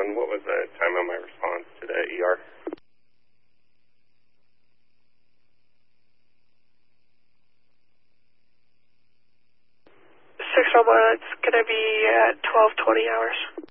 911. What was the time of my response to the ER? 611, it's going to be at 12:20 hours.